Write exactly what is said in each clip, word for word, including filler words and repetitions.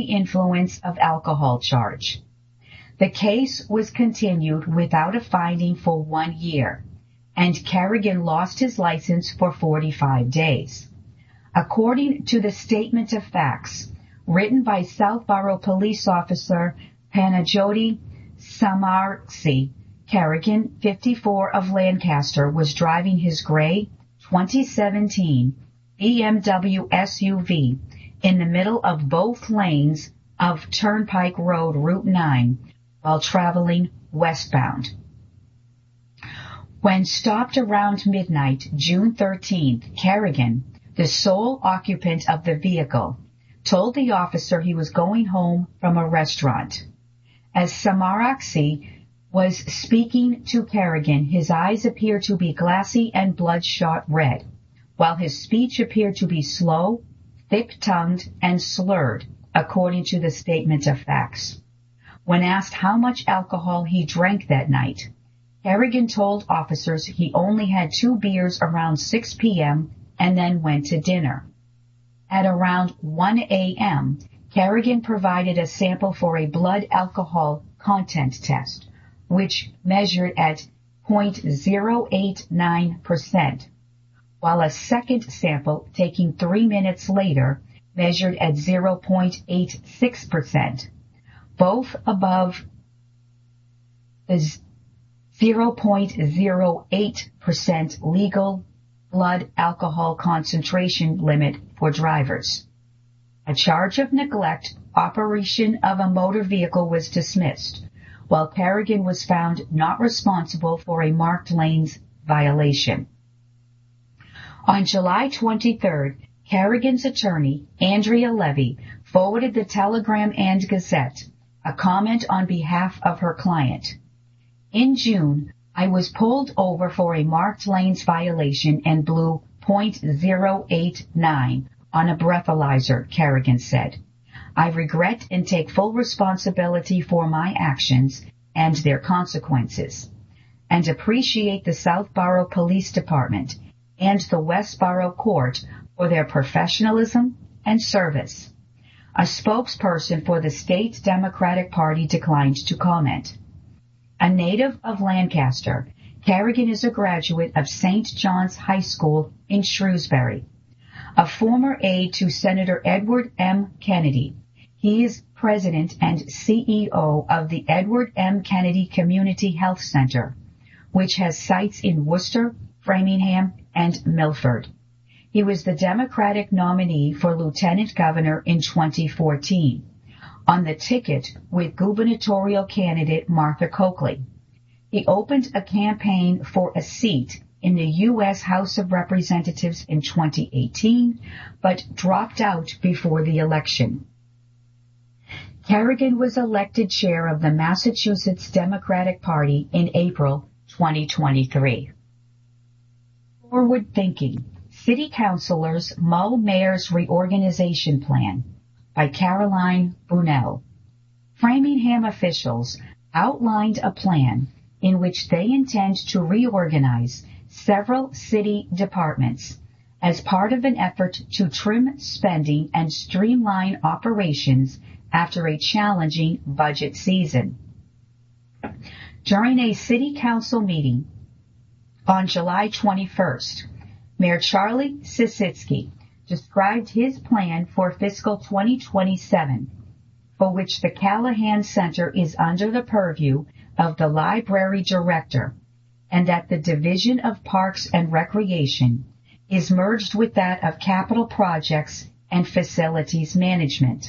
influence of alcohol charge. The case was continued without a finding for one year, and Kerrigan lost his license for forty-five days. According to the statement of facts written by Southborough Police Officer Panajoti Samarksi, Kerrigan, fifty-four, of Lancaster, was driving his gray twenty seventeen B M W S U V in the middle of both lanes of Turnpike Road, Route nine, while traveling westbound. When stopped around midnight, June thirteenth, Kerrigan, the sole occupant of the vehicle, told the officer he was going home from a restaurant. As Samaraksi was speaking to Kerrigan, his eyes appeared to be glassy and bloodshot red, while his speech appeared to be slow, thick-tongued, and slurred, according to the statement of facts. When asked how much alcohol he drank that night, Kerrigan told officers he only had two beers around six p.m. and then went to dinner. At around one a.m., Kerrigan provided a sample for a blood alcohol content test, which measured at zero point zero eight nine percent, while a second sample, taken three minutes later, measured at zero point eight six percent, both above the zero point zero eight percent legal blood alcohol concentration limit for drivers. A charge of neglect, operation of a motor vehicle, was dismissed, while Kerrigan was found not responsible for a marked lanes violation. On July twenty-third, Kerrigan's attorney, Andrea Levy, forwarded the Telegram and Gazette a comment on behalf of her client. In June, I was pulled over for a marked lanes violation and blew zero point zero eight nine on a breathalyzer, Kerrigan said. I regret and take full responsibility for my actions and their consequences, and appreciate the Southborough Police Department and the Westborough Court for their professionalism and service. A spokesperson for the state Democratic Party declined to comment. A native of Lancaster, Kerrigan is a graduate of Saint John's High School in Shrewsbury. A former aide to Senator Edward M. Kennedy, he is president and C E O of the Edward M. Kennedy Community Health Center, which has sites in Worcester, Framingham, and Milford. He was the Democratic nominee for lieutenant governor in twenty fourteen, on the ticket with gubernatorial candidate Martha Coakley. He opened a campaign for a seat in the U S House of Representatives in twenty eighteen, but dropped out before the election. Kerrigan was elected chair of the Massachusetts Democratic Party in April twenty twenty-three. Forward Thinking, City Councilors mull Mayor's Reorganization Plan, by Caroline Bunnell. Framingham officials outlined a plan in which they intend to reorganize several city departments as part of an effort to trim spending and streamline operations after a challenging budget season. During a city council meeting on July twenty-first, Mayor Charlie Sisitsky described his plan for fiscal twenty twenty-seven, for which the Callahan Center is under the purview of the library director, and that the Division of Parks and Recreation is merged with that of Capital Projects and Facilities Management.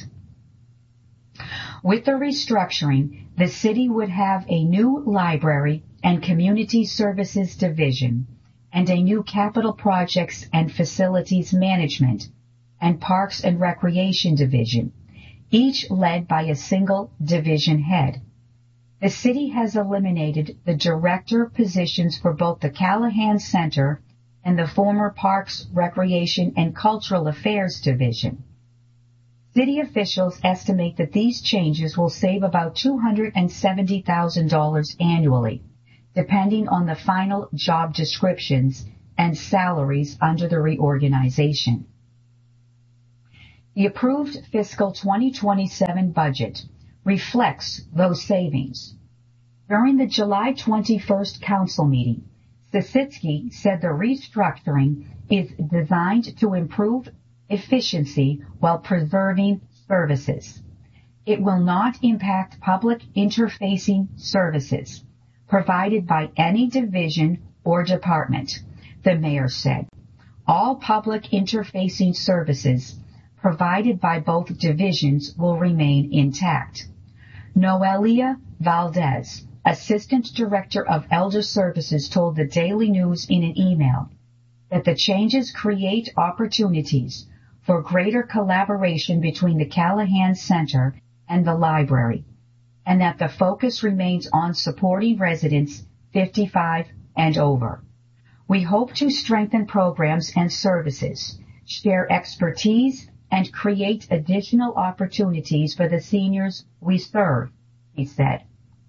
With the restructuring, the city would have a new library and community services division, and a new Capital Projects and Facilities Management and Parks and Recreation division, each led by a single division head. The city has eliminated the director positions for both the Callahan Center and the former Parks, Recreation, and Cultural Affairs division. City officials estimate that these changes will save about two hundred seventy thousand dollars annually, depending on the final job descriptions and salaries under the reorganization. The approved fiscal twenty twenty-seven budget reflects those savings. During the July twenty-first council meeting, Sisitsky said the restructuring is designed to improve efficiency while preserving services. It will not impact public interfacing services provided by any division or department, the mayor said. All public interfacing services provided by both divisions will remain intact. Noelia Valdez, Assistant Director of Elder Services, told the Daily News in an email that the changes create opportunities for greater collaboration between the Callahan Center and the library, and that the focus remains on supporting residents fifty-five and over. We hope to strengthen programs and services, share expertise, and create additional opportunities for the seniors we serve, he said.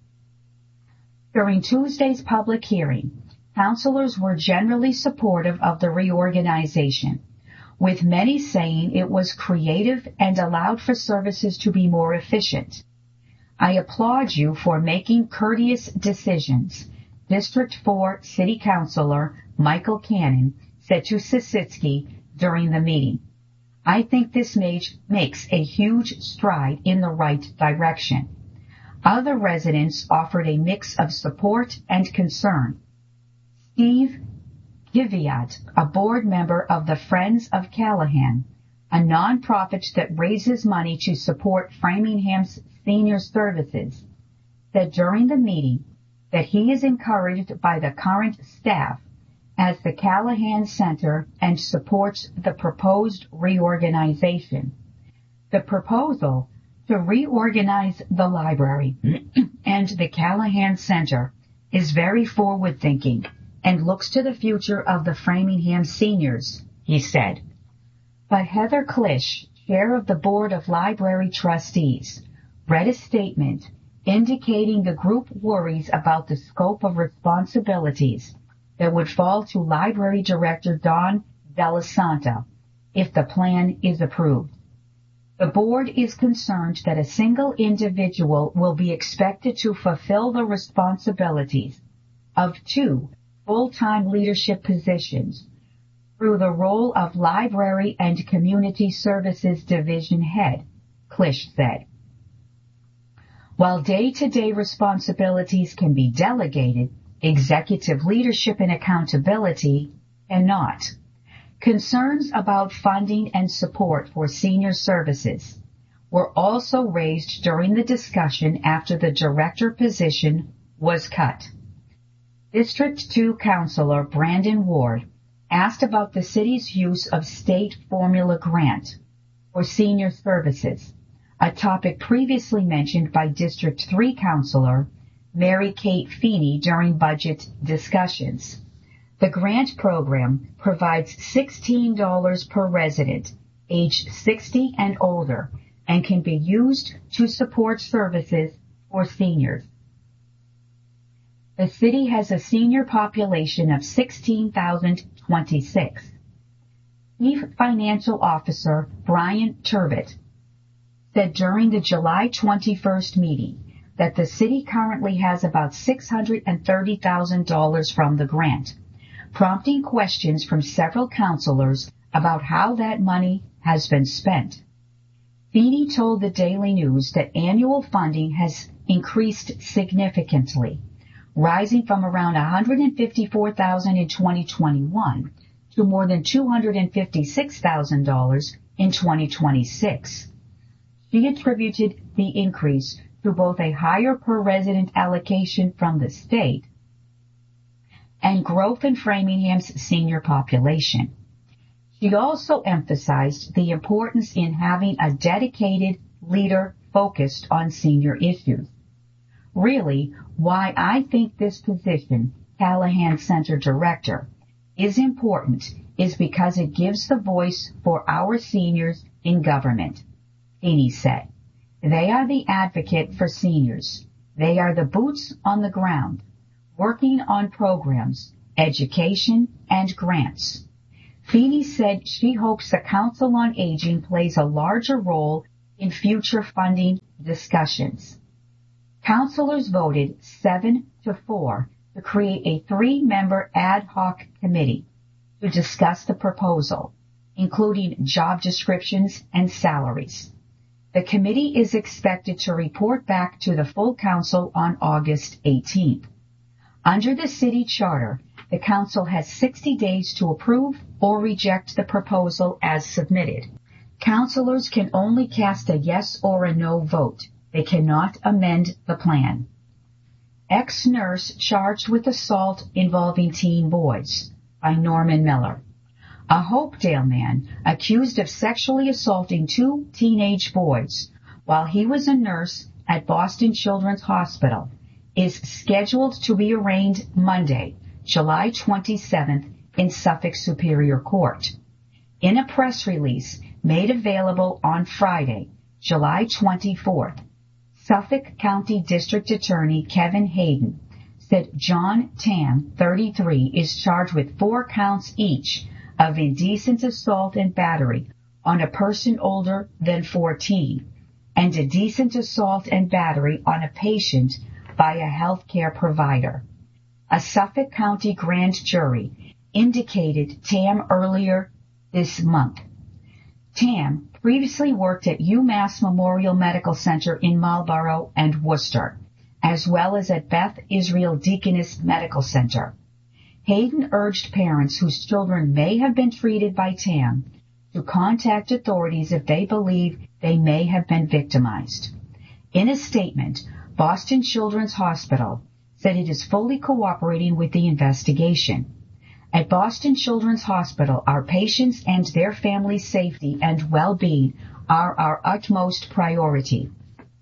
During Tuesday's public hearing, councilors were generally supportive of the reorganization, with many saying it was creative and allowed for services to be more efficient. I applaud you for making courteous decisions, District four City Councilor Michael Cannon said to Sisitsky during the meeting. I think this makes a huge stride in the right direction. Other residents offered a mix of support and concern. Steve Kiviat, a board member of the Friends of Callahan, a nonprofit that raises money to support Framingham's senior services, said during the meeting that he is encouraged by the current staff as the Callahan Center and supports the proposed reorganization. The proposal to reorganize the library and the Callahan Center is very forward-thinking and looks to the future of the Framingham seniors, he said. But Heather Klisch, chair of the Board of Library Trustees, read a statement indicating the group worries about the scope of responsibilities that would fall to Library Director Don Delasanta if the plan is approved. The board is concerned that a single individual will be expected to fulfill the responsibilities of two full-time leadership positions through the role of Library and Community Services Division Head, Klisch said. While day-to-day responsibilities can be delegated, executive leadership and accountability cannot. Concerns about funding and support for senior services were also raised during the discussion after the director position was cut. District two Councilor Brandon Ward asked about the city's use of state formula grant for senior services, a topic previously mentioned by District three Councilor Mary Kate Feeney during budget discussions. The grant program provides sixteen dollars per resident aged sixty and older and can be used to support services for seniors. The city has a senior population of sixteen thousand twenty-six. Chief Financial Officer Brian Turbett said during the July twenty-first meeting that the city currently has about six hundred thirty thousand dollars from the grant, prompting questions from several councilors about how that money has been spent. Feeney told the Daily News that annual funding has increased significantly, rising from around one hundred fifty-four thousand dollars in twenty twenty-one to more than two hundred fifty-six thousand dollars in twenty twenty-six. She attributed the increase to both a higher per resident allocation from the state and growth in Framingham's senior population. She also emphasized the importance in having a dedicated leader focused on senior issues. Really, why I think this position, Callahan Center Director, is important is because it gives the voice for our seniors in government, Feeney said. They are the advocate for seniors. They are the boots on the ground, working on programs, education, and grants. Feeney said she hopes the Council on Aging plays a larger role in future funding discussions. Councilors voted seven to four to create a three-member ad hoc committee to discuss the proposal, including job descriptions and salaries. The committee is expected to report back to the full council on August eighteenth. Under the city charter, the council has sixty days to approve or reject the proposal as submitted. Councilors can only cast a yes or a no vote. They cannot amend the plan. Ex-nurse charged with assault involving teen boys by Norman Miller. A Hopedale man accused of sexually assaulting two teenage boys while he was a nurse at Boston Children's Hospital is scheduled to be arraigned Monday, July twenty-seventh, in Suffolk Superior Court. In a press release made available on Friday, July twenty-fourth, Suffolk County District Attorney Kevin Hayden said John Tam, thirty-three, is charged with four counts each of indecent assault and battery on a person older than fourteen and a decent assault and battery on a patient by a health care provider. A Suffolk County grand jury indicated Tam earlier this month. Tam previously worked at UMass Memorial Medical Center in Marlborough and Worcester, as well as at Beth Israel Deaconess Medical Center. Hayden urged parents whose children may have been treated by Tam to contact authorities if they believe they may have been victimized. In a statement, Boston Children's Hospital said it is fully cooperating with the investigation. At Boston Children's Hospital, our patients and their families' safety and well-being are our utmost priority,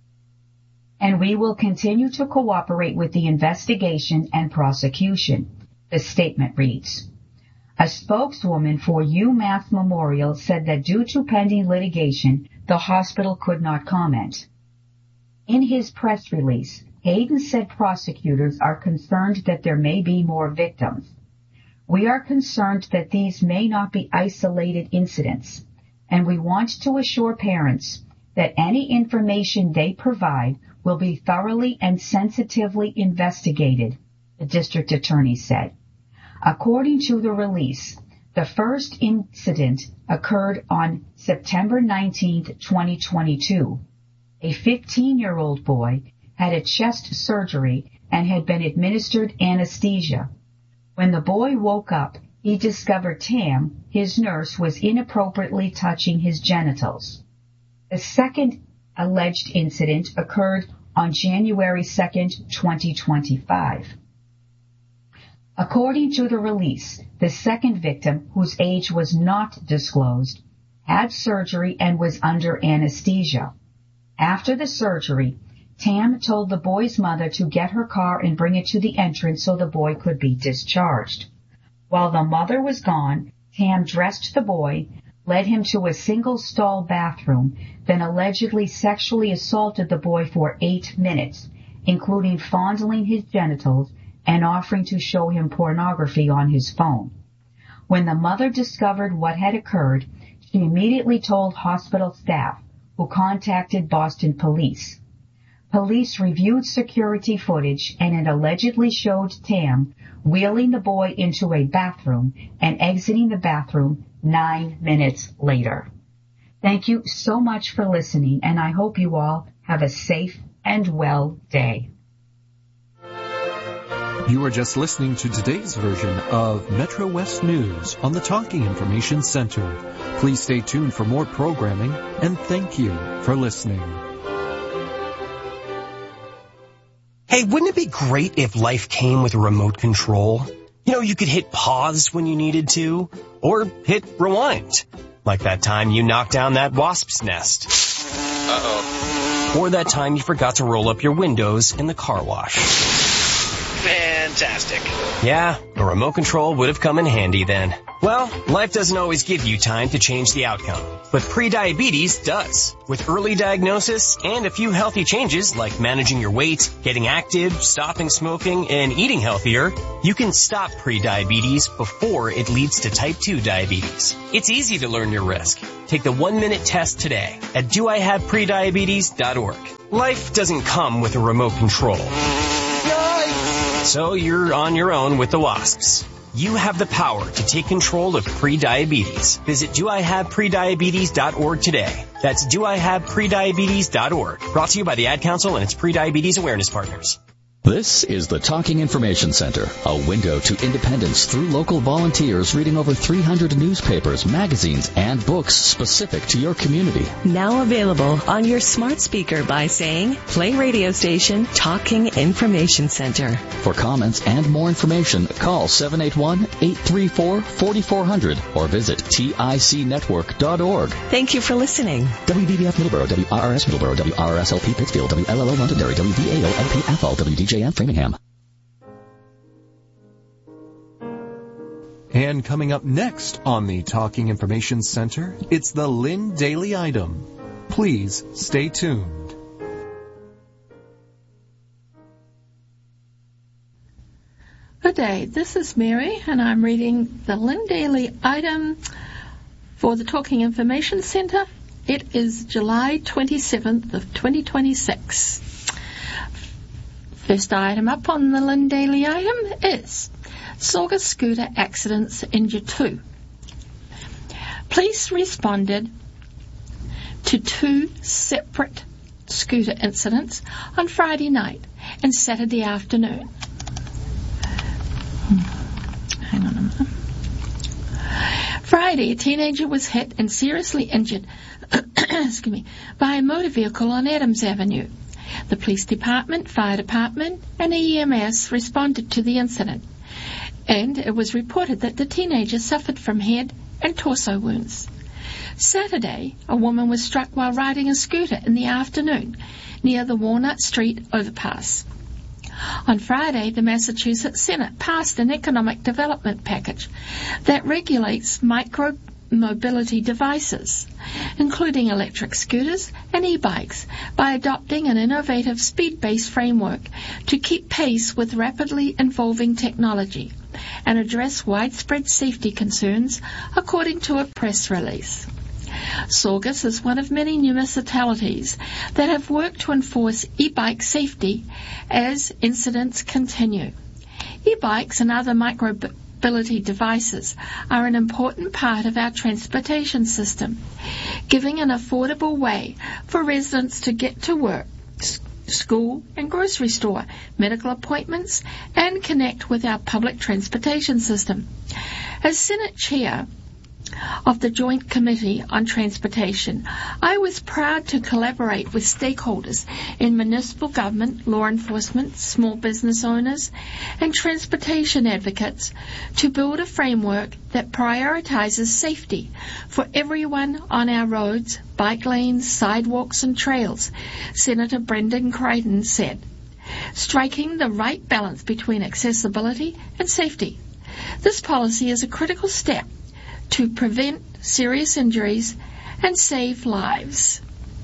and we will continue to cooperate with the investigation and prosecution, the statement reads. A spokeswoman for UMass Memorial said that due to pending litigation, the hospital could not comment. In his press release, Hayden said prosecutors are concerned that there may be more victims. We are concerned that these may not be isolated incidents, and we want to assure parents that any information they provide will be thoroughly and sensitively investigated, the district attorney said. According to the release, the first incident occurred on September nineteenth, twenty twenty-two. A fifteen-year-old boy had a chest surgery and had been administered anesthesia. When the boy woke up, he discovered Tam, his nurse, was inappropriately touching his genitals. The second alleged incident occurred on January second, twenty twenty-five. According to the release, the second victim, whose age was not disclosed, had surgery and was under anesthesia. After the surgery, Tam told the boy's mother to get her car and bring it to the entrance so the boy could be discharged. While the mother was gone, Tam dressed the boy, led him to a single-stall bathroom, then allegedly sexually assaulted the boy for eight minutes, including fondling his genitals and offering to show him pornography on his phone. When the mother discovered what had occurred, she immediately told hospital staff, who contacted Boston police. Police reviewed security footage and it allegedly showed Tam wheeling the boy into a bathroom and exiting the bathroom nine minutes later. Thank you so much for listening, and I hope you all have a safe and well day. You are just listening to today's version of Metro West News on the Talking Information Center. Please stay tuned for more programming, and thank you for listening. Hey, wouldn't it be great if life came with a remote control? You know, you could hit pause when you needed to, or hit rewind, like that time you knocked down that wasp's nest. Uh-oh. Or that time you forgot to roll up your windows in the car wash. Man, fantastic. Yeah, a remote control would have come in handy then. Well, life doesn't always give you time to change the outcome, but prediabetes does. With early diagnosis and a few healthy changes like managing your weight, getting active, stopping smoking, and eating healthier, you can stop prediabetes before it leads to type two diabetes. It's easy to learn your risk. Take the one-minute test today at do I have prediabetes dot org. Life doesn't come with a remote control. So you're on your own with the wasps. You have the power to take control of prediabetes. Visit do I have prediabetes dot org today. That's do I have prediabetes dot org. Brought to you by the Ad Council and its Prediabetes Awareness Partners. This is the Talking Information Center, a window to independence through local volunteers reading over three hundred newspapers, magazines, and books specific to your community. Now available on your smart speaker by saying, play radio station Talking Information Center. For comments and more information, call seven eight one, eight three four, four four zero zero or visit tic network dot org. Thank you for listening. W B B F Middleborough, W R R S Middleborough, W R R S L P Pittsfield, W L L O Londonderry, W V A O L P Athol, W D J M Framingham. And coming up next on the Talking Information Center, it's the Lynn Daily Item. Please stay tuned. Good day, this is Mary, and I'm reading the Lynn Daily Item for the Talking Information Center. It is July twenty-seventh of twenty twenty-six. First item up on the Lynn Daily Item is Saugus scooter accidents injure two. Police responded to two separate scooter incidents on Friday night and Saturday afternoon. Hang on a minute. Friday, a teenager was hit and seriously injured excuse me, by a motor vehicle on Adams Avenue. The police department, fire department, and E M S responded to the incident, and it was reported that the teenager suffered from head and torso wounds. Saturday, a woman was struck while riding a scooter in the afternoon near the Walnut Street overpass. On Friday, the Massachusetts Senate passed an economic development package that regulates micro-mobility devices, including electric scooters and e-bikes, by adopting an innovative speed-based framework to keep pace with rapidly evolving technology and address widespread safety concerns, according to a press release. Saugus is one of many municipalities that have worked to enforce e-bike safety as incidents continue. E-bikes and other micro-mobility devices are an important part of our transportation system, giving an affordable way for residents to get to work, school and grocery store, medical appointments, and connect with our public transportation system. As Senate Chair of the Joint Committee on Transportation, I was proud to collaborate with stakeholders in municipal government, law enforcement, small business owners, and transportation advocates to build a framework that prioritizes safety for everyone on our roads, bike lanes, sidewalks, and trails, Senator Brendan Crichton said, striking the right balance between accessibility and safety. This policy is a critical step to prevent serious injuries and save lives.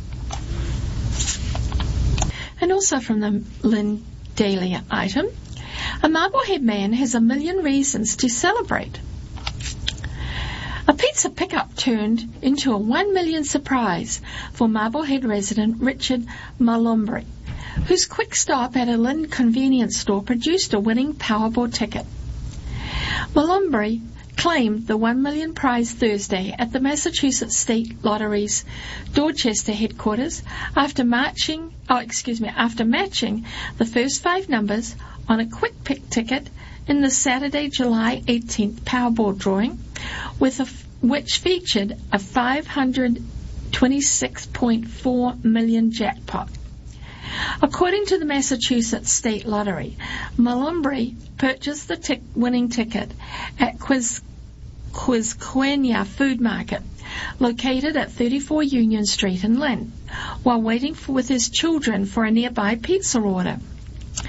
And also from the Lynn Daily Item, a Marblehead man has a million reasons to celebrate. A pizza pickup turned into a one million surprise for Marblehead resident Richard Malombre, whose quick stop at a Lynn convenience store produced a winning Powerball ticket. Malombre claimed the one million prize Thursday at the Massachusetts State Lottery's Dorchester headquarters after marching, oh, excuse me, after matching the first five numbers on a quick pick ticket in the Saturday, July eighteenth Powerball drawing, with a, which featured a five hundred twenty-six point four million jackpot. According to the Massachusetts State Lottery, Malombre purchased the tic- winning ticket at Quiz- Quizquenya Food Market, located at thirty-four Union Street in Lynn, while waiting for, with his children for a nearby pizza order.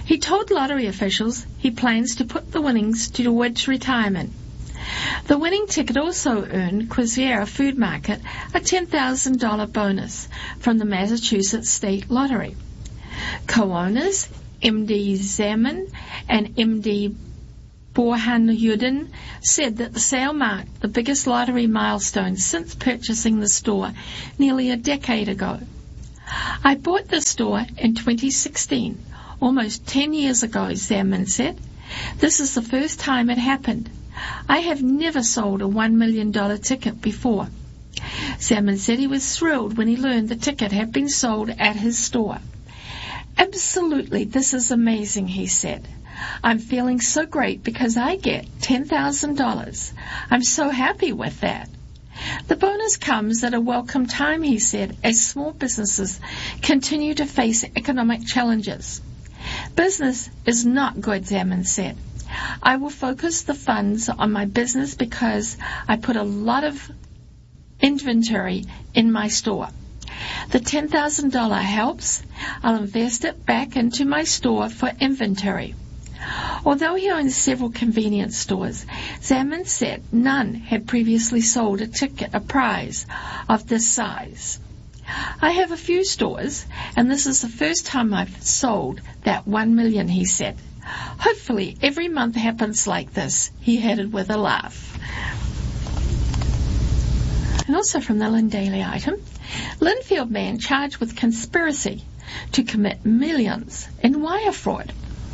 He told lottery officials he plans to put the winnings towards retirement. The winning ticket also earned Quisiera Food Market a ten thousand dollars bonus from the Massachusetts State Lottery. Co-owners M D Zaman and M D Borhanudin said that the sale marked the biggest lottery milestone since purchasing the store nearly a decade ago. I bought the store in twenty sixteen, almost ten years ago, Zaman said. This is the first time it happened. I have never sold a one million dollars ticket before. Zaman said he was thrilled when he learned the ticket had been sold at his store. Absolutely, this is amazing, he said. I'm feeling so great because I get ten thousand dollars. I'm so happy with that. The bonus comes at a welcome time, he said, as small businesses continue to face economic challenges. Business is not good, Zaman said. I will focus the funds on my business because I put a lot of inventory in my store. The ten thousand dollars helps. I'll invest it back into my store for inventory. Although he owns several convenience stores, Zaman said none had previously sold a ticket, a prize of this size. I have a few stores, and this is the first time I've sold that one million, he said. Hopefully every month happens like this, he added with a laugh. And also from the Lynn Daily item, Linfield man charged with conspiracy to commit millions in wire fraud.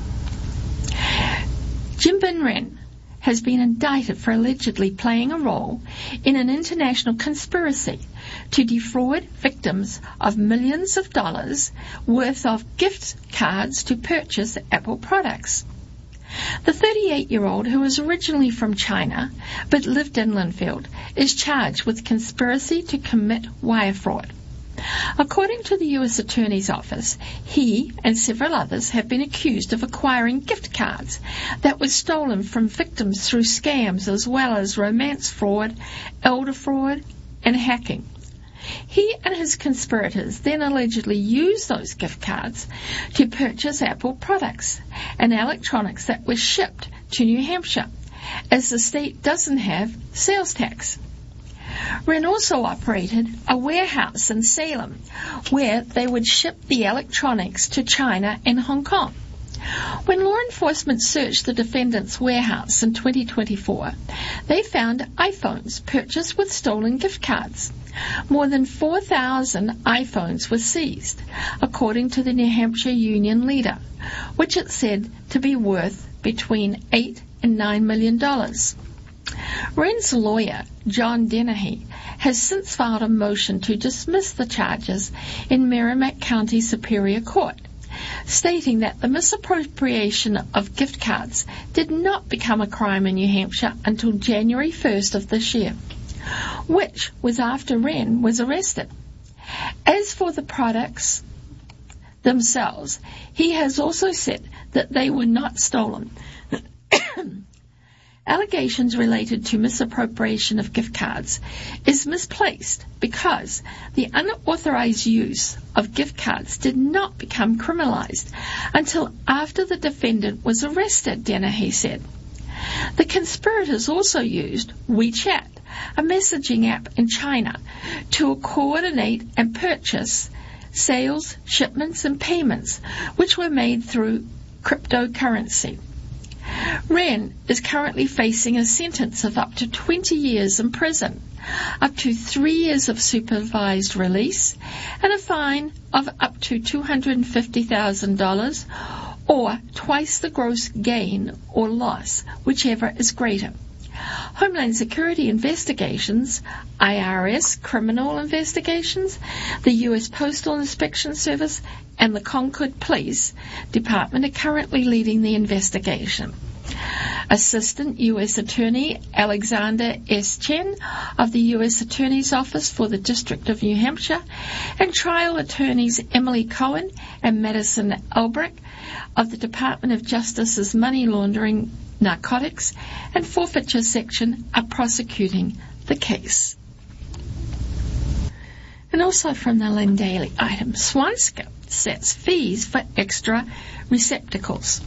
Jimbin Ren has been indicted for allegedly playing a role in an international conspiracy to defraud victims of millions of dollars worth of gift cards to purchase Apple products. The thirty-eight-year-old, who was originally from China but lived in Linfield, is charged with conspiracy to commit wire fraud. According to the U S Attorney's Office, he and several others have been accused of acquiring gift cards that were stolen from victims through scams as well as romance fraud, elder fraud, and hacking. He and his conspirators then allegedly used those gift cards to purchase Apple products and electronics that were shipped to New Hampshire, as the state doesn't have sales tax. Ren also operated a warehouse in Salem where they would ship the electronics to China and Hong Kong. When law enforcement searched the defendant's warehouse in twenty twenty-four, they found iPhones purchased with stolen gift cards. More than four thousand iPhones were seized, according to the New Hampshire Union Leader, which it said to be worth between eight and nine million dollars. Ren's lawyer, John Dennehy, has since filed a motion to dismiss the charges in Merrimack County Superior Court, stating that the misappropriation of gift cards did not become a crime in New Hampshire until January first of this year, which was after Ren was arrested. As for the products themselves, he has also said that they were not stolen. Allegations related to misappropriation of gift cards is misplaced because the unauthorized use of gift cards did not become criminalized until after the defendant was arrested, Dennehy said. The conspirators also used WeChat, a messaging app in China, to coordinate and purchase sales, shipments, and payments, which were made through cryptocurrency. Ren is currently facing a sentence of up to twenty years in prison, up to three years of supervised release, and a fine of up to two hundred fifty thousand dollars or twice the gross gain or loss, whichever is greater. Homeland Security investigations, I R S criminal investigations, the U S Postal Inspection Service, and the Concord Police Department are currently leading the investigation. Assistant U S Attorney Alexander S. Chen of the U S Attorney's Office for the District of New Hampshire and trial attorneys Emily Cohen and Madison Albrecht of the Department of Justice's Money Laundering, Narcotics and Forfeiture Section are prosecuting the case. And also from the Lynn Daily item, Swanscott sets fees for extra receptacles.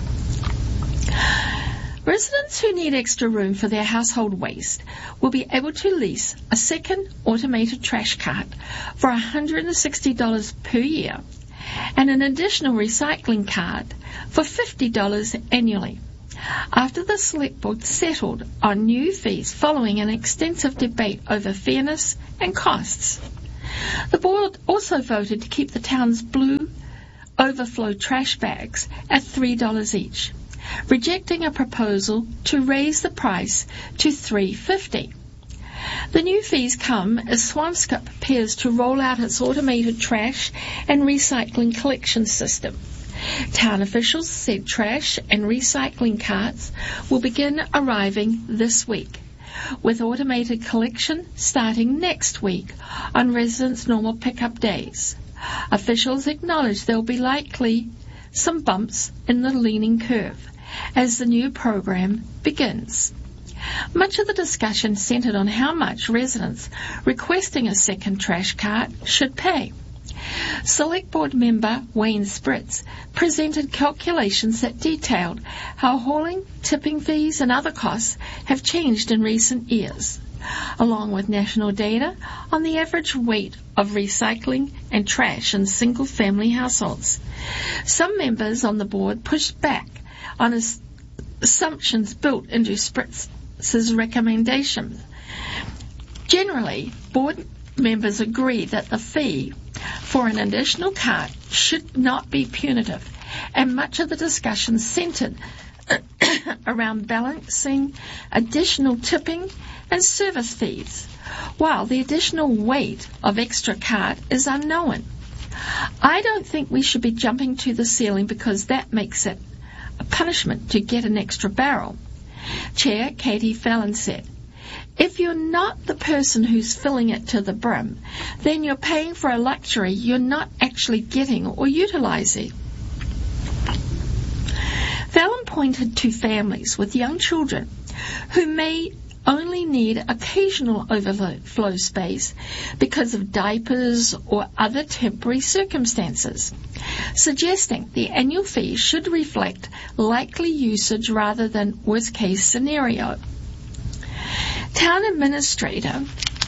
Residents who need extra room for their household waste will be able to lease a second automated trash cart for one hundred sixty dollars per year and an additional recycling cart for fifty dollars annually. After the Select Board settled on new fees following an extensive debate over fairness and costs. The board also voted to keep the town's blue overflow trash bags at three dollars each, rejecting a proposal to raise the price to three dollars and fifty cents. The new fees come as Swanscott prepares to roll out its automated trash and recycling collection system. Town officials said trash and recycling carts will begin arriving this week, with automated collection starting next week on residents' normal pickup days. Officials acknowledge there will be likely some bumps in the learning curve as the new program begins. Much of the discussion centered on how much residents requesting a second trash cart should pay. Select Board member Wayne Spritz presented calculations that detailed how hauling, tipping fees and other costs have changed in recent years, along with national data on the average weight of recycling and trash in single-family households. Some members on the board pushed back on his assumptions built into Spritz's recommendation. Generally, board members agree that the fee for an additional cart should not be punitive, and much of the discussion centered around balancing additional tipping and service fees, while the additional weight of extra cart is unknown. I don't think we should be jumping to the ceiling because that makes it a punishment to get an extra barrel. Chair Katie Fallon said, "If you're not the person who's filling it to the brim, then you're paying for a luxury you're not actually getting or utilizing." Fallon pointed to families with young children who may only need occasional overflow space because of diapers or other temporary circumstances, suggesting the annual fee should reflect likely usage rather than worst-case scenario. Town Administrator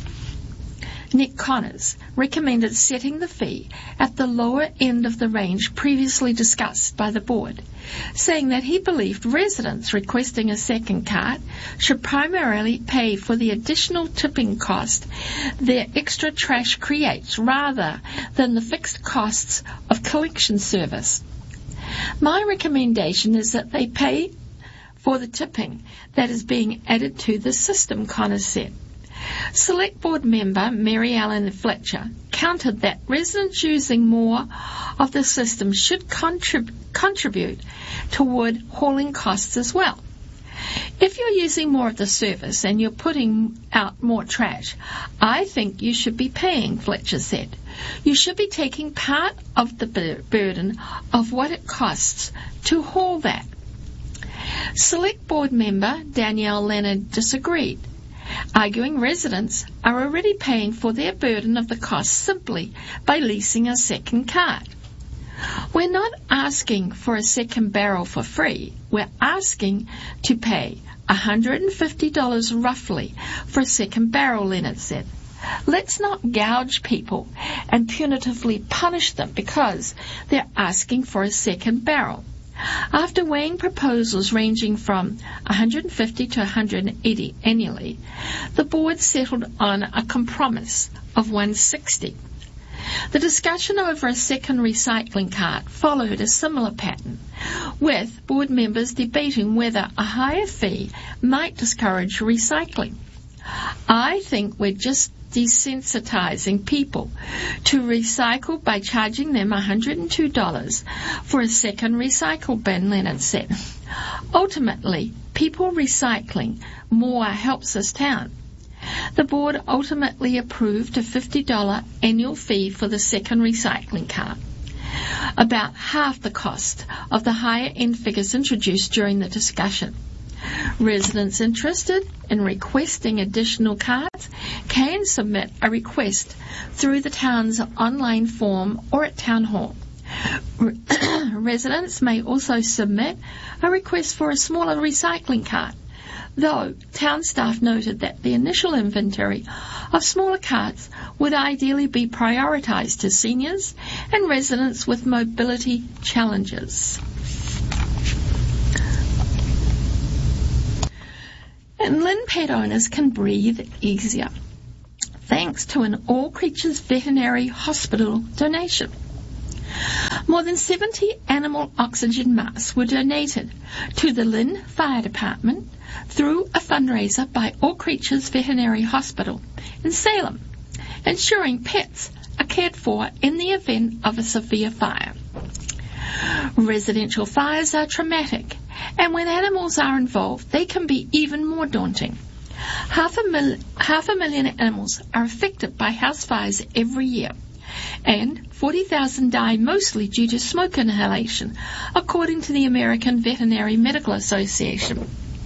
Nick Connors recommended setting the fee at the lower end of the range previously discussed by the board, saying that he believed residents requesting a second cart should primarily pay for the additional tipping cost their extra trash creates rather than the fixed costs of collection service. My recommendation is that they pay for the tipping that is being added to the system, Connors said. Select Board member Mary Ellen Fletcher countered that residents using more of the system should contrib- contribute toward hauling costs as well. If you're using more of the service and you're putting out more trash, I think you should be paying, Fletcher said. You should be taking part of the bur- burden of what it costs to haul that. Select Board member Danielle Leonard disagreed, arguing residents are already paying for their burden of the cost simply by leasing a second cart. We're not asking for a second barrel for free. We're asking to pay one hundred fifty dollars roughly for a second barrel, Leonard said. Let's not gouge people and punitively punish them because they're asking for a second barrel. After weighing proposals ranging from one hundred fifty to one hundred eighty annually, the board settled on a compromise of one hundred sixty. The discussion over a second recycling cart followed a similar pattern, with board members debating whether a higher fee might discourage recycling. I think we're just desensitizing people to recycle by charging them one hundred two dollars for a second recycle bin, Leonard said. Ultimately, people recycling more helps this town. The board ultimately approved a fifty dollars annual fee for the second recycling cart, about half the cost of the higher end figures introduced during the discussion. Residents interested in requesting additional cards can submit a request through the town's online form or at Town Hall. Residents may also submit a request for a smaller recycling cart, though town staff noted that the initial inventory of smaller carts would ideally be prioritised to seniors and residents with mobility challenges. And Lynn pet owners can breathe easier thanks to an All Creatures Veterinary Hospital donation. More than seventy animal oxygen masks were donated to the Lynn Fire Department through a fundraiser by All Creatures Veterinary Hospital in Salem, ensuring pets are cared for in the event of a severe fire. Residential fires are traumatic, and when animals are involved, they can be even more daunting. Half a, mil- half a million animals are affected by house fires every year, and forty thousand die mostly due to smoke inhalation, according to the American Veterinary Medical Association.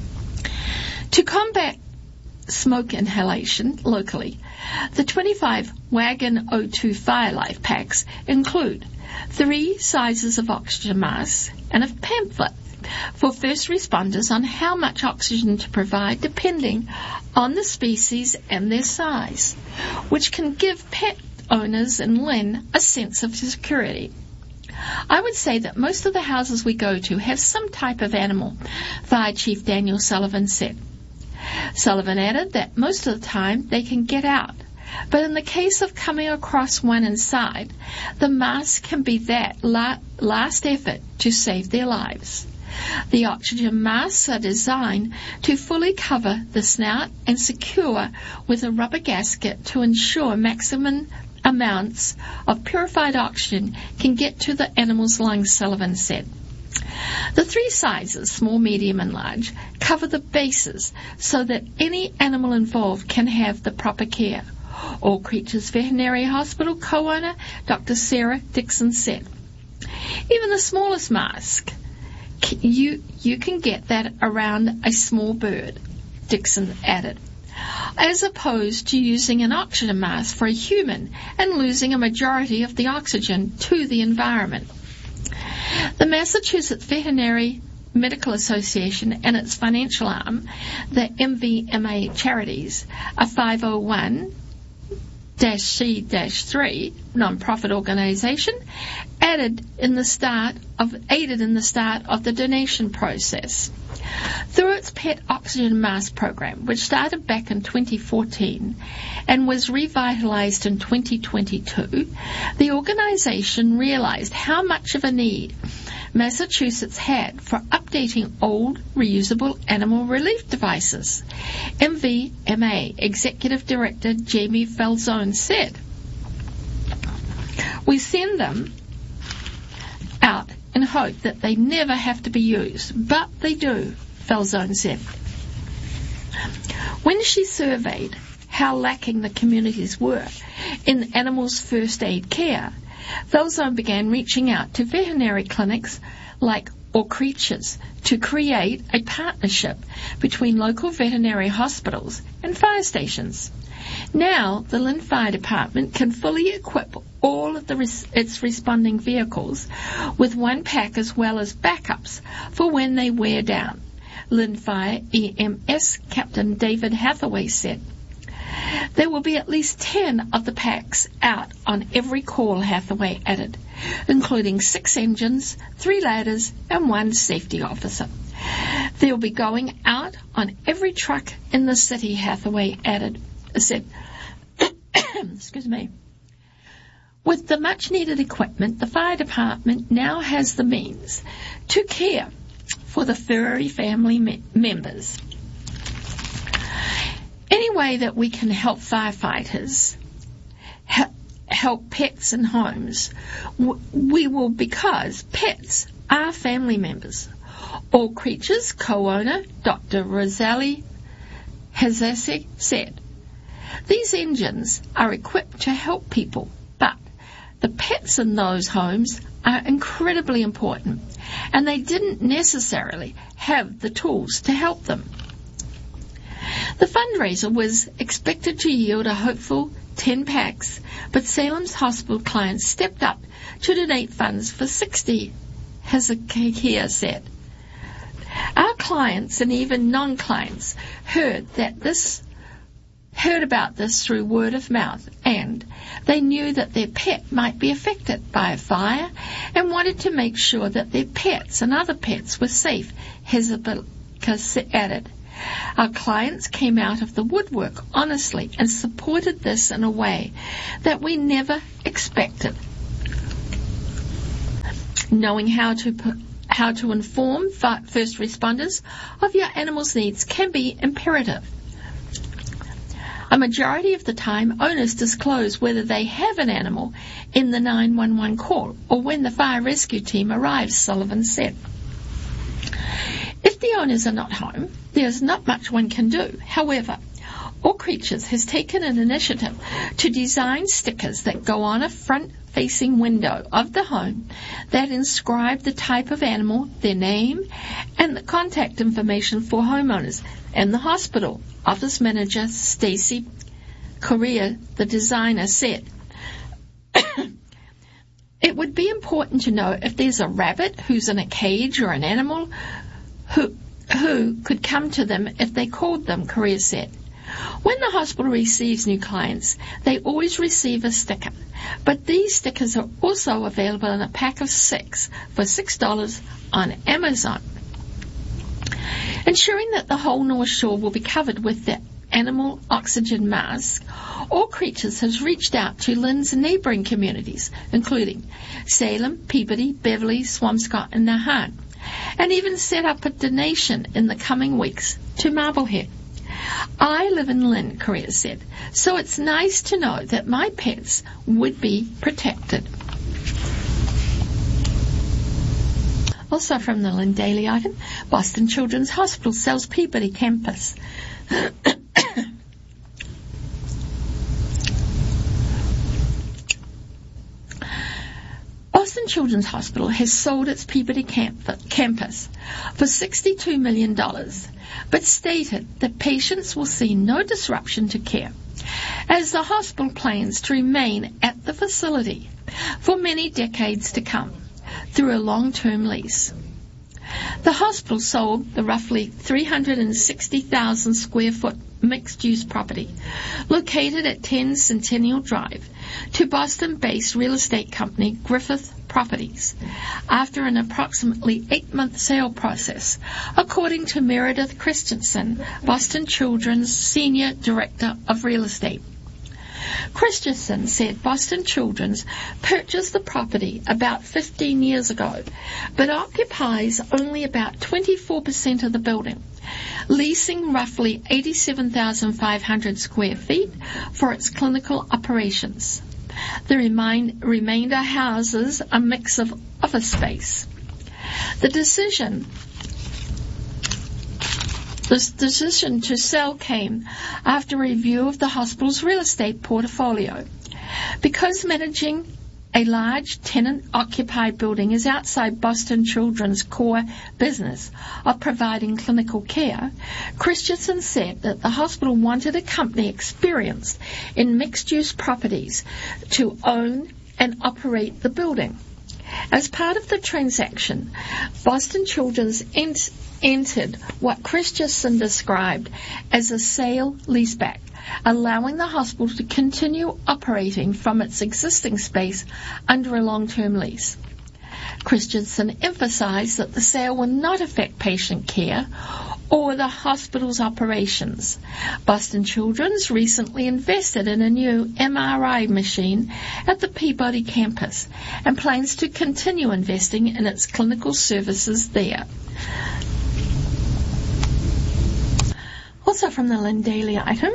To combat smoke inhalation locally, the twenty-five Wagon O two Fire Life packs include three sizes of oxygen masks and a pamphlet for first responders on how much oxygen to provide depending on the species and their size, which can give pet owners in Lynn a sense of security. I would say that most of the houses we go to have some type of animal, Fire Chief Daniel Sullivan said. Sullivan added that most of the time they can get out, but in the case of coming across one inside, the mask can be that la- last effort to save their lives. The oxygen masks are designed to fully cover the snout and secure with a rubber gasket to ensure maximum amounts of purified oxygen can get to the animal's lungs, Sullivan said. The three sizes, small, medium, and large, cover the bases so that any animal involved can have the proper care. All Creatures Veterinary Hospital co-owner Doctor Sarah Dixon said. Even the smallest mask, you, you can get that around a small bird, Dixon added, as opposed to using an oxygen mask for a human and losing a majority of the oxygen to the environment. The Massachusetts Veterinary Medical Association and its financial arm, the M V M A Charities, a five oh one C three non-profit organisation, added in the start of aided in the start of the donation process. Through its Pet Oxygen Mask program, which started back in twenty fourteen and was revitalised in twenty twenty-two, the organisation realised how much of a need Massachusetts had for updating old, reusable animal relief devices. M V M A Executive Director Jamie Falzone said, "We send them out in hope that they never have to be used, but they do," Falzone said. When she surveyed how lacking the communities were in animals' first aid care, Falzone began reaching out to veterinary clinics like All Creatures to create a partnership between local veterinary hospitals and fire stations. Now, the Lynn Fire Department can fully equip all of the res- its responding vehicles with one pack as well as backups for when they wear down, Lynn Fire E M S Captain David Hathaway said. There will be at least ten of the packs out on every call, Hathaway added, including six engines, three ladders, and one safety officer. They'll be going out on every truck in the city, Hathaway added, said. Excuse me. With the much-needed equipment, the fire department now has the means to care for the furry family me- members. Any way that we can help firefighters, he- help pets in homes, w- we will, because pets are family members. All Creatures co-owner Doctor Rosalie Hazasek said, "These engines are equipped to help people, but the pets in those homes are incredibly important, and they didn't necessarily have the tools to help them. The fundraiser was expected to yield a hopeful ten packs, but Salem's hospital clients stepped up to donate funds for sixty, Hezekiah said. Our clients and even non-clients heard that this heard about this through word of mouth, and they knew that their pet might be affected by a fire and wanted to make sure that their pets and other pets were safe, Hezekiah added. Our clients came out of the woodwork honestly and supported this in a way that we never expected. Knowing how to put How to inform first responders of your animal's needs can be imperative. A majority of the time, owners disclose whether they have an animal in the nine one one call or when the fire rescue team arrives, Sullivan said. If the owners are not home, there's not much one can do. However, All Creatures has taken an initiative to design stickers that go on a front-facing window of the home that inscribe the type of animal, their name, and the contact information for homeowners and the hospital. Office manager Stacy Correa, the designer, said, "It would be important to know if there's a rabbit who's in a cage or an animal who who could come to them if they called them," Correa said. When the hospital receives new clients, they always receive a sticker, but these stickers are also available in a pack of six for six dollars on Amazon. Ensuring that the whole North Shore will be covered with the animal oxygen mask, All Creatures has reached out to Lynn's neighboring communities, including Salem, Peabody, Beverly, Swampscott, and Nahan, and even set up a donation in the coming weeks to Marblehead. "I live in Lynn," Correa said, "so it's nice to know that my pets would be protected." Also from the Lynn Daily item, Boston Children's Hospital sells Peabody campus. Boston Children's Hospital has sold its Peabody camp- campus for sixty-two million dollars, but stated that patients will see no disruption to care, as the hospital plans to remain at the facility for many decades to come through a long-term lease. The hospital sold the roughly three hundred sixty thousand square foot mixed-use property located at ten Centennial Drive to Boston-based real estate company Griffith Properties after an approximately eight-month sale process, according to Meredith Christensen, Boston Children's Senior Director of Real Estate. Christensen said Boston Children's purchased the property about fifteen years ago, but occupies only about twenty-four percent of the building, leasing roughly eighty-seven thousand five hundred square feet for its clinical operations. The remain, remainder houses a mix of office space. The decision This decision to sell came after a review of the hospital's real estate portfolio. Because managing a large tenant-occupied building is outside Boston Children's core business of providing clinical care, Christensen said that the hospital wanted a company experienced in mixed-use properties to own and operate the building. As part of the transaction, Boston Children's ent- entered what Christensen described as a sale-leaseback, allowing the hospital to continue operating from its existing space under a long-term lease. Christensen emphasized that the sale will not affect patient care or the hospital's operations. Boston Children's recently invested in a new M R I machine at the Peabody campus and plans to continue investing in its clinical services there. Also from the Lynn Daily item,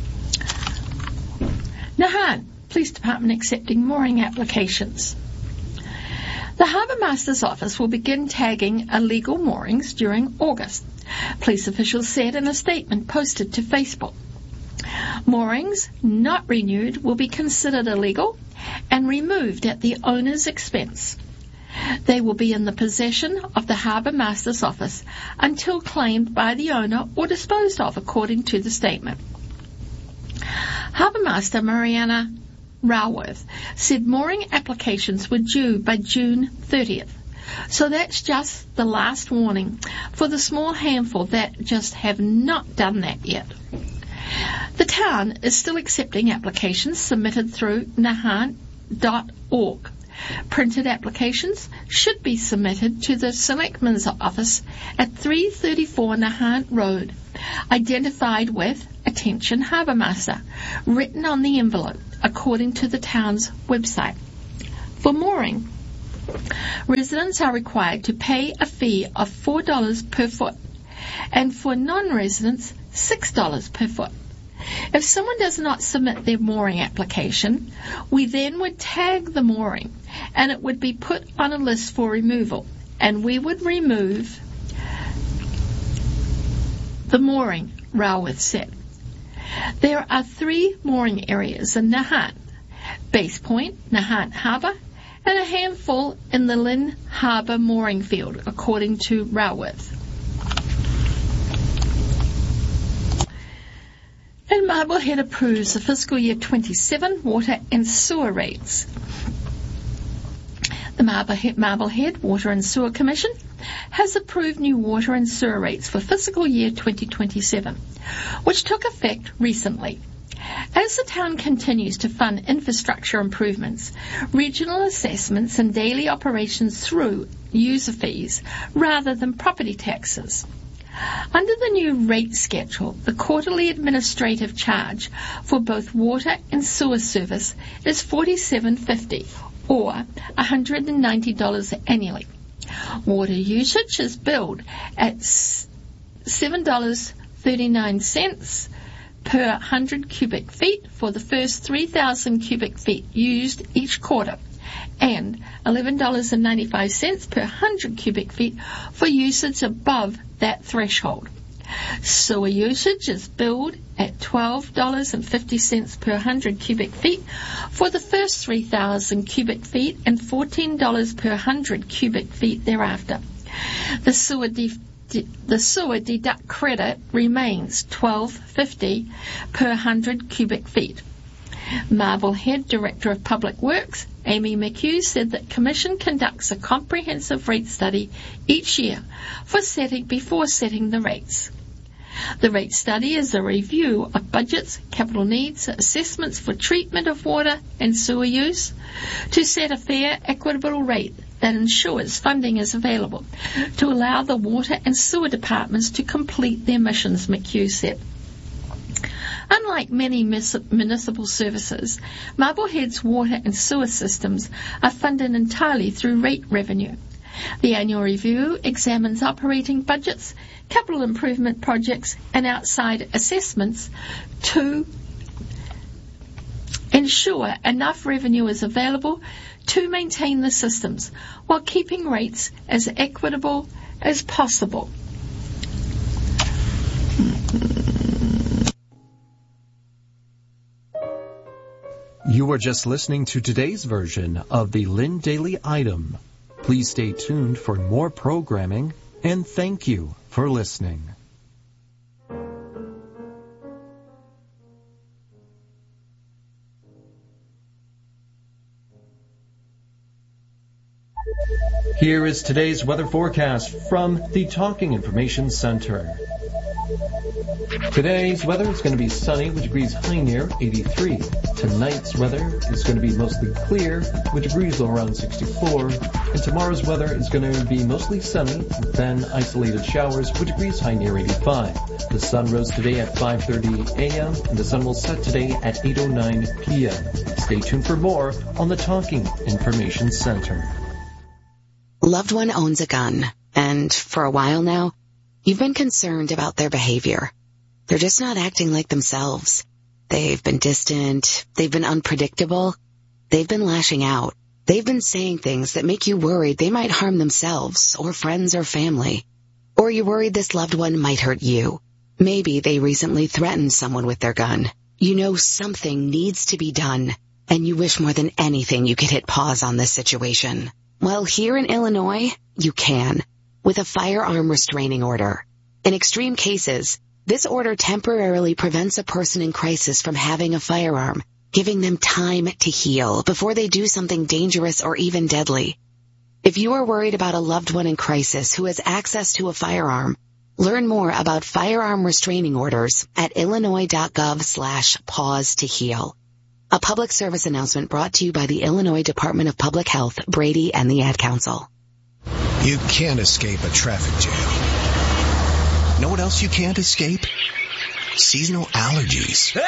Nahan Police Department accepting mooring applications. The Harbour Master's office will begin tagging illegal moorings during August, police officials said in a statement posted to Facebook. Moorings not renewed will be considered illegal and removed at the owner's expense. They will be in the possession of the Harbour Master's office until claimed by the owner or disposed of, according to the statement. Harbour Master Mariana Raworth said mooring applications were due by June thirtieth. So that's just the last warning for the small handful that just have not done that yet. The town is still accepting applications submitted through nahant dot org. Printed applications should be submitted to the Selectman's office at three thirty-four Nahant Road, identified with Attention Harbour Master, written on the envelope, according to the town's website. For mooring, residents are required to pay a fee of four dollars per foot, and for non-residents, six dollars per foot. If someone does not submit their mooring application, we then would tag the mooring, and it would be put on a list for removal, and we would remove the mooring, Raworth said. There are three mooring areas in Nahant: Base Point, Nahant Harbour, and a handful in the Lynn Harbour mooring field, according to Raworth. And Marblehead approves the fiscal year twenty-seven water and sewer rates. The Marblehead, Marblehead Water and Sewer Commission has approved new water and sewer rates for fiscal year twenty twenty-seven, which took effect recently. As the town continues to fund infrastructure improvements, regional assessments and daily operations through user fees rather than property taxes. Under the new rate schedule, the quarterly administrative charge for both water and sewer service is forty-seven fifty, or one hundred ninety dollars annually. Water usage is billed at seven dollars and thirty-nine cents per one hundred cubic feet for the first three thousand cubic feet used each quarter, and eleven dollars and ninety-five cents per one hundred cubic feet for usage above that threshold. Sewer usage is billed at twelve dollars and fifty cents per one hundred cubic feet for the first three thousand cubic feet and fourteen dollars per one hundred cubic feet thereafter. The sewer de- de- the sewer deduct credit remains twelve dollars and fifty cents per one hundred cubic feet. Marblehead Director of Public Works, Amy McHugh, said that Commission conducts a comprehensive rate study each year for setting before setting the rates. The rate study is a review of budgets, capital needs, assessments for treatment of water and sewer use to set a fair, equitable rate that ensures funding is available to allow the water and sewer departments to complete their missions, McHugh said. Unlike many municipal services, Marblehead's water and sewer systems are funded entirely through rate revenue. The annual review examines operating budgets, capital improvement projects, and outside assessments to ensure enough revenue is available to maintain the systems while keeping rates as equitable as possible. You are just listening to today's version of the Lynn Daily Item. Please stay tuned for more programming, and thank you for listening. Here is today's weather forecast from the Talking Information Center. Today's weather is going to be sunny with degrees high near eighty-three. Tonight's weather is going to be mostly clear with degrees low around sixty-four. And tomorrow's weather is going to be mostly sunny, then isolated showers with degrees high near eighty-five. The sun rose today at five thirty a.m. and the sun will set today at eight oh nine p.m. Stay tuned for more on the Talking Information Center. Loved one owns a gun, and for a while now, you've been concerned about their behavior. They're just not acting like themselves. They've been distant. They've been unpredictable. They've been lashing out. They've been saying things that make you worried they might harm themselves or friends or family. Or you're worried this loved one might hurt you. Maybe they recently threatened someone with their gun. You know something needs to be done. and you wish more than anything you could hit pause on this situation. Well, here in Illinois, you can, with a firearm restraining order. In extreme cases, this order temporarily prevents a person in crisis from having a firearm, giving them time to heal before they do something dangerous or even deadly. If you are worried about a loved one in crisis who has access to a firearm, learn more about firearm restraining orders at illinois.gov slash pause to heal. A public service announcement brought to you by the Illinois Department of Public Health, Brady, and the Ad Council. You can't escape a traffic jam. Know what else you can't escape? Seasonal allergies.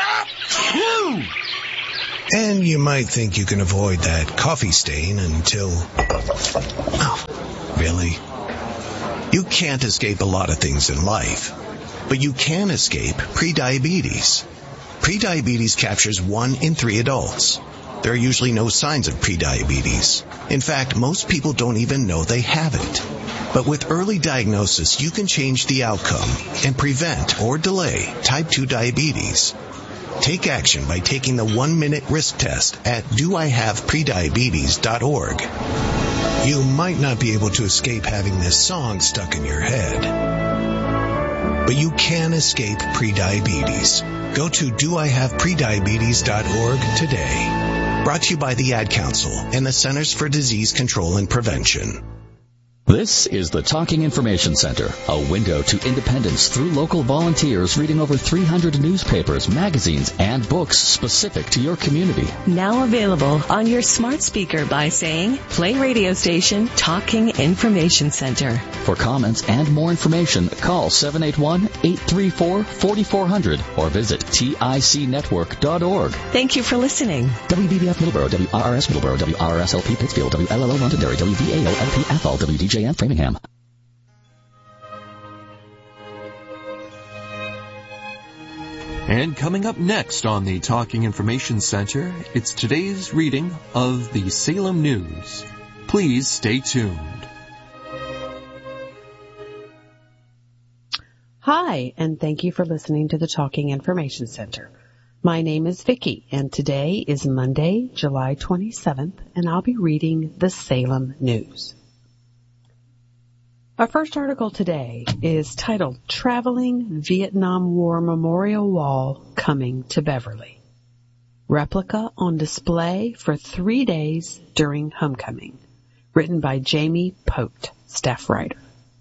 And you might think you can avoid that coffee stain until... Oh, really? You can't escape a lot of things in life, but you can escape prediabetes. Prediabetes captures one in three adults. There are usually no signs of prediabetes. In fact, most people don't even know they have it. But with early diagnosis, you can change the outcome and prevent or delay type two diabetes. Take action by taking the one-minute risk test at do I have prediabetes dot org. You might not be able to escape having this song stuck in your head, but you can escape prediabetes. Go to do I have prediabetes dot org today. Brought to you by the Ad Council and the Centers for Disease Control and Prevention. This is the Talking Information Center, a window to independence through local volunteers reading over three hundred newspapers, magazines, and books specific to your community. Now available on your smart speaker by saying, play radio station Talking Information Center. For comments and more information, call seven eight one, eight three four, four four zero zero or visit tic network dot org. Thank you for listening. W B B F Middleborough, W R R S Middleborough, W R R S L P Pittsfield, W L L O Londonderry, W V A O L P Athol, W D J M Framingham. And coming up next on the Talking Information Center, it's today's reading of the Salem News. Please stay tuned. Hi, and thank you for listening to the Talking Information Center. My name is Vicki, and today is Monday, July twenty-seventh, and I'll be reading the Salem News. Our first article today is titled, Traveling Vietnam War Memorial Wall Coming to Beverly. Replica on display for three days during homecoming. Written by Jamie Pote, staff writer.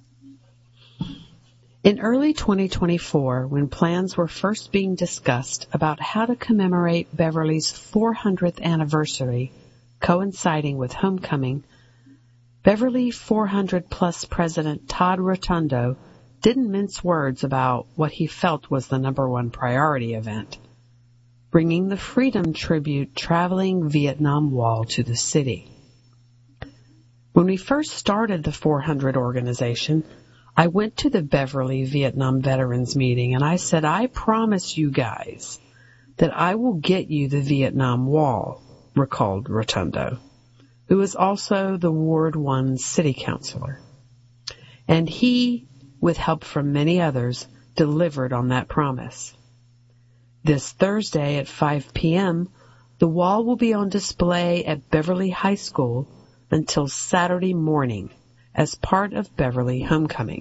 In early twenty twenty-four, when plans were first being discussed about how to commemorate Beverly's four hundredth anniversary coinciding with homecoming, Beverly four hundred plus President Todd Rotundo didn't mince words about what he felt was the number one priority event, bringing the Freedom Tribute Traveling Vietnam Wall to the city. When we first started the four hundred organization, I went to the Beverly Vietnam Veterans meeting and I said, I promise you guys that I will get you the Vietnam Wall, recalled Rotundo, who is also the Ward one city councilor. And he, with help from many others, delivered on that promise. This Thursday at five p.m., the wall will be on display at Beverly High School until Saturday morning as part of Beverly Homecoming.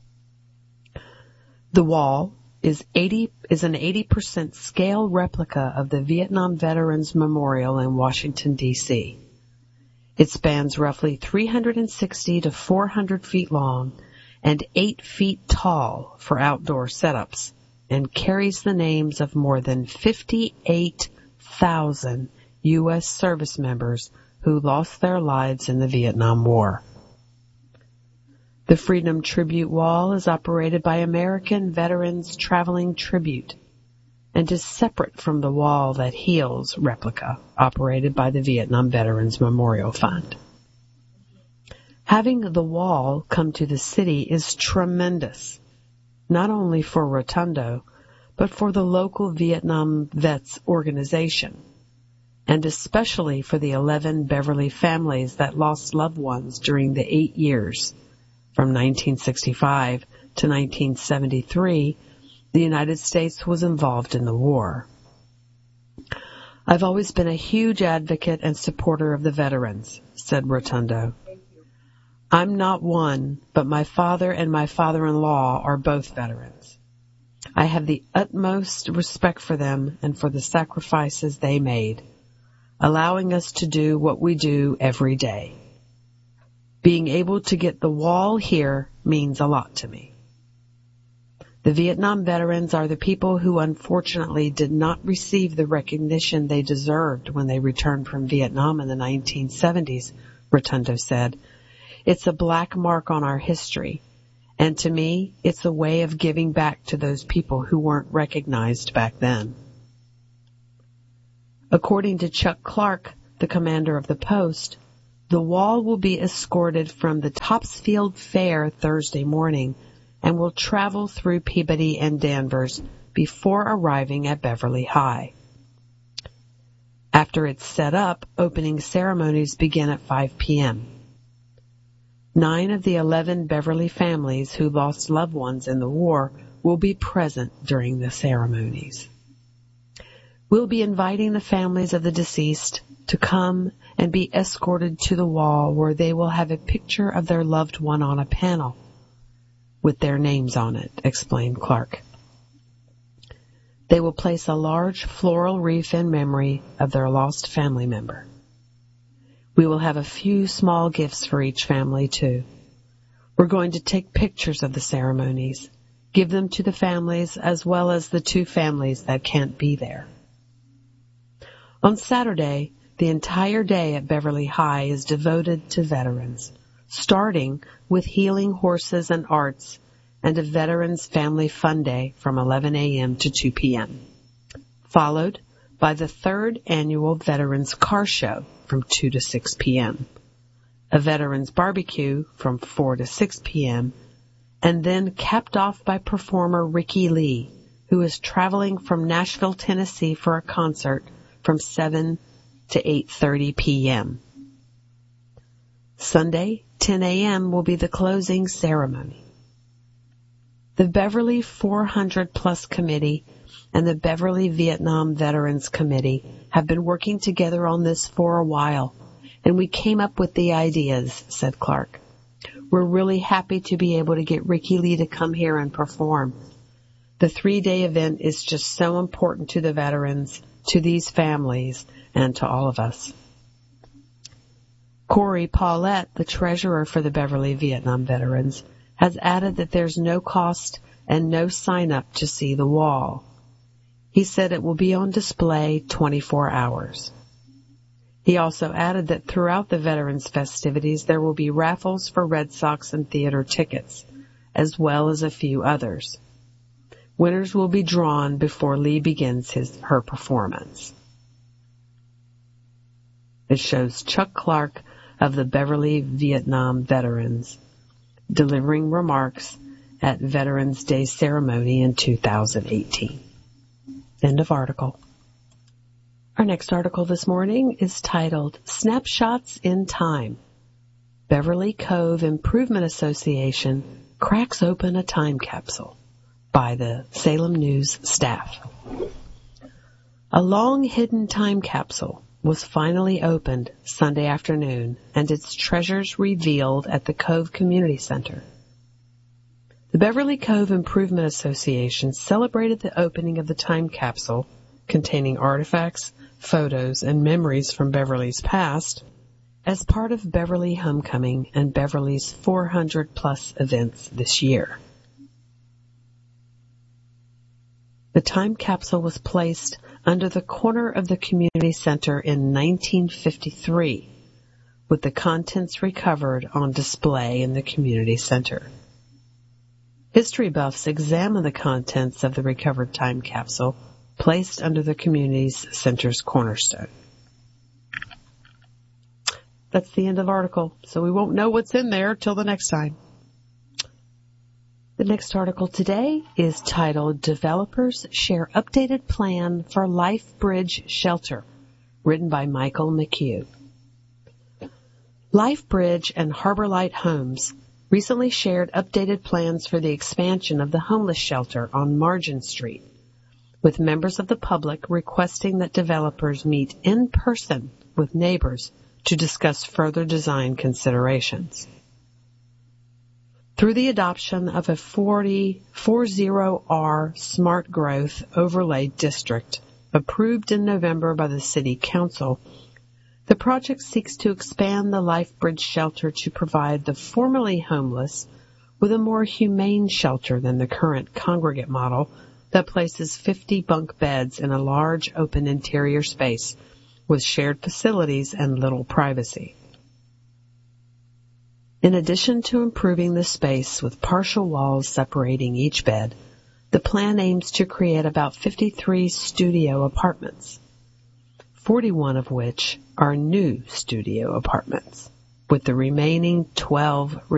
The wall is eighty is an eighty percent scale replica of the Vietnam Veterans Memorial in Washington, D C It spans roughly three hundred sixty to four hundred feet long and eight feet tall for outdoor setups and carries the names of more than fifty-eight thousand U S service members who lost their lives in the Vietnam War. The Freedom Tribute Wall is operated by American Veterans Traveling Tribute and is separate from the Wall That Heals replica operated by the Vietnam Veterans Memorial Fund. Having the wall come to the city is tremendous, not only for Rotundo, but for the local Vietnam Vets organization, and especially for the eleven Beverly families that lost loved ones during the eight years from nineteen sixty-five to nineteen seventy-three, the United States was involved in the war. I've always been a huge advocate and supporter of the veterans, said Rotundo. I'm not one, but my father and my father-in-law are both veterans. I have the utmost respect for them and for the sacrifices they made, allowing us to do what we do every day. Being able to get the wall here means a lot to me. The Vietnam veterans are the people who unfortunately did not receive the recognition they deserved when they returned from Vietnam in the nineteen seventies, Rotundo said. It's a black mark on our history, and to me, it's a way of giving back to those people who weren't recognized back then. According to Chuck Clark, the commander of the post, the wall will be escorted from the Topsfield Fair Thursday morning and will travel through Peabody and Danvers before arriving at Beverly High. After it's set up, opening ceremonies begin at five p.m. Nine of the eleven Beverly families who lost loved ones in the war will be present during the ceremonies. We'll be inviting the families of the deceased to come and be escorted to the wall where they will have a picture of their loved one on a panel with their names on it, explained Clark. They will place a large floral wreath in memory of their lost family member. We will have a few small gifts for each family, too. We're going to take pictures of the ceremonies, give them to the families as well as the two families that can't be there. On Saturday, the entire day at Beverly High is devoted to veterans, starting with Healing Horses and Arts and a Veterans Family Fun Day from eleven a.m. to two p.m., followed by the third annual Veterans Car Show from two to six p.m., a Veterans Barbecue from four to six p.m., and then capped off by performer Ricky Lee, who is traveling from Nashville, Tennessee for a concert from seven to eight thirty p.m. Sunday, ten a.m. will be the closing ceremony. The Beverly four hundred plus Committee and the Beverly Vietnam Veterans Committee have been working together on this for a while, and we came up with the ideas, said Clark. We're really happy to be able to get Ricky Lee to come here and perform. The three-day event is just so important to the veterans, to these families, and to all of us. Corey Paulette, the treasurer for the Beverly Vietnam Veterans, has added that there's no cost and no sign-up to see the wall. He said it will be on display twenty-four hours. He also added that throughout the Veterans festivities there will be raffles for Red Sox and theater tickets, as well as a few others. Winners will be drawn before Lee begins his her performance. It shows Chuck Clark of the Beverly Vietnam Veterans delivering remarks at Veterans Day ceremony in two thousand eighteen. End of article. Our next article this morning is titled Snapshots in Time. Beverly Cove Improvement Association cracks open a time capsule by the Salem News staff. A long-hidden time capsule was finally opened Sunday afternoon and its treasures revealed at the Cove Community Center. The Beverly Cove Improvement Association celebrated the opening of the time capsule containing artifacts, photos, and memories from Beverly's past as part of Beverly Homecoming and Beverly's four hundred plus events this year. The time capsule was placed under the corner of the community center in nineteen fifty-three, with the contents recovered on display in the community center. History buffs examine the contents of the recovered time capsule placed under the community center's cornerstone. That's the end of the article, so we won't know what's in there till the next time. The next article today is titled Developers Share Updated Plan for LifeBridge Shelter, written by Michael McHugh. LifeBridge and Harbor Light Homes recently shared updated plans for the expansion of the homeless shelter on Margin Street, with members of the public requesting that developers meet in person with neighbors to discuss further design considerations. Through the adoption of a forty R Smart Growth Overlay District approved in November by the City Council, the project seeks to expand the LifeBridge shelter to provide the formerly homeless with a more humane shelter than the current congregate model that places fifty bunk beds in a large open interior space with shared facilities and little privacy. In addition to improving the space with partial walls separating each bed, the plan aims to create about fifty-three studio apartments, forty-one of which are new studio apartments, with the remaining twelve